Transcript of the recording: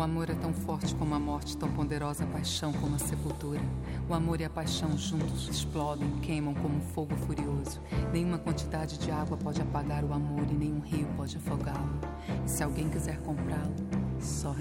O amor é tão forte como a morte, tão poderosa a paixão como a sepultura. O amor e a paixão juntos explodem, queimam como um fogo furioso. Nenhuma quantidade de água pode apagar o amor e nenhum rio pode afogá-lo. E se alguém quiser comprá-lo, só